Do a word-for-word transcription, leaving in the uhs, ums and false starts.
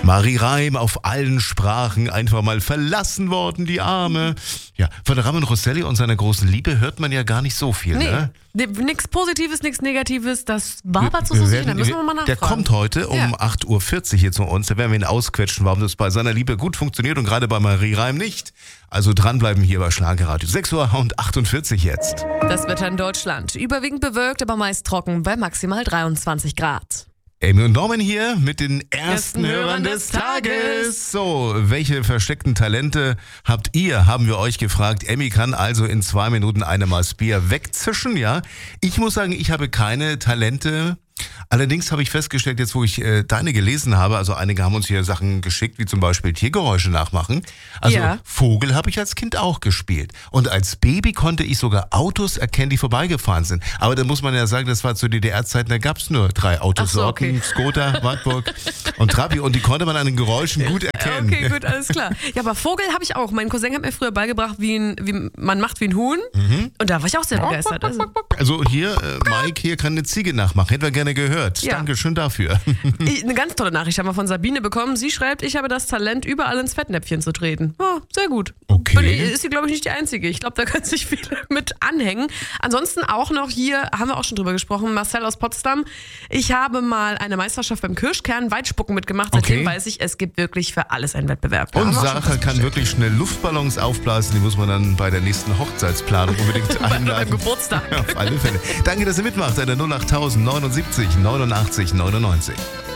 Marie Reim auf allen Sprachen einfach mal verlassen worden, die Arme. Ja, von Ramon Rosselli und seiner großen Liebe hört man ja gar nicht so viel, Nee, ne? nichts Positives, nichts Negatives, das wabert so Wir so werden- sicher, da müssen wir mal nachfragen. Der kommt heute um Ja. acht Uhr vierzig hier zu uns. Da werden wir ihn ausquetschen, warum das bei seiner Liebe gut funktioniert und gerade bei Marie Reim nicht. Also dranbleiben hier bei Schlagerradio. sechs Uhr achtundvierzig jetzt. Das Wetter in Deutschland. Überwiegend bewölkt, aber meist trocken bei maximal dreiundzwanzig Grad. Amy und Norman hier mit den ersten Ersten Hörern Hörern des des Tages. Tages. So, welche versteckten Talente habt ihr, haben wir euch gefragt. Amy kann also in zwei Minuten eine Maß Bier wegzischen, ja. Ich muss sagen, ich habe keine Talente. Allerdings habe ich festgestellt, jetzt wo ich äh, deine gelesen habe, also einige haben uns hier Sachen geschickt, wie zum Beispiel Tiergeräusche nachmachen. Also Ja. Vogel habe ich als Kind auch gespielt. Und als Baby konnte ich sogar Autos erkennen, die vorbeigefahren sind. Aber da muss man ja sagen, das war zu D D R-Zeiten, da gab es nur drei Autosorten. Ach so, okay. Skoda, Wartburg und Trabi. Und die konnte man an den Geräuschen gut erkennen. Okay, gut, alles klar. Ja, aber Vogel habe ich auch. Mein Cousin hat mir früher beigebracht, wie, ein, wie man macht wie ein Huhn. Und da war ich auch sehr begeistert. Also, Also hier, äh, Mike hier kann eine Ziege nachmachen. Hätten wir gerne gehört. Ja. Dankeschön dafür. ich, eine ganz tolle Nachricht haben wir von Sabine bekommen. Sie schreibt, ich habe das Talent, überall ins Fettnäpfchen zu treten. Oh, sehr gut. Okay. Und ist sie, glaube ich, nicht die Einzige. Ich glaube, da können sich viele mit anhängen. Ansonsten auch noch hier, haben wir auch schon drüber gesprochen, Marcel aus Potsdam. Ich habe mal eine Meisterschaft beim Kirschkern Weitspucken mitgemacht. Seitdem Okay. weiß ich, es gibt wirklich für alles einen Wettbewerb. Da Und haben wir auch schon Sarah kann wirklich schnell Luftballons aufblasen. Die muss man dann bei der nächsten Hochzeitsplanung unbedingt beim einladen. Geburtstag. Auf alle Fälle. Danke, dass ihr mitmacht. Eine null acht null null neunundsiebzig neunundachtzig neunundneunzig.